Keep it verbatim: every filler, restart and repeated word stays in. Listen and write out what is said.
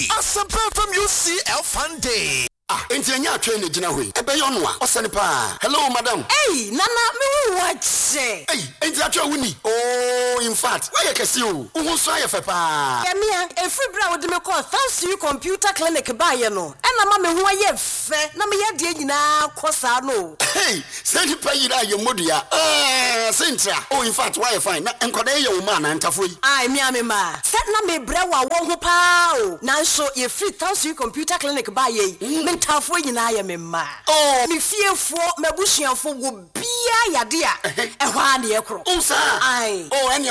Asempa from U C L Fun Day. Ah, enti anya atwe ne gina hoi. Ebe yo no a, osane pa. Hello madam. Hey, nana me wache. Hey, enti atwe wuni. Oh, in fact, why you kesi o? Uhun so aye fe pa. Ya mia, e free bra wo de me call thanks you computer clinic ba ye no. E na ma me ho aye fe, na me ye de nyina kosa no. Hey, send pa yira ye modua. Eh, sentra. Oh, in fact, why you fine? Na enkoda ye wo ma na ntafo yi. Ai, mia me ma. Set na me bra wa wo ho pa o. Na so ye free thanks you computer clinic ba ye. Me ntafo nyina ye me ma. Oh, me fiefo, me busuafo wo bia yade a. E ho ade e kro. Unsa. Ai. Oh, any